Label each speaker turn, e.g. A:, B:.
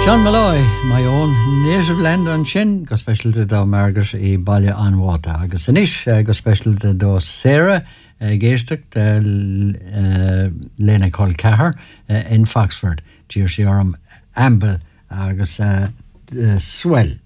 A: John Malloy, my own native land on Shin, go special to do Margaret I Baile an Wata. Agus Anish, go special to do Sarah, Geistic, Lena Col Cahar, in Foxford. Cheers, Yoram Amble, agus Swell.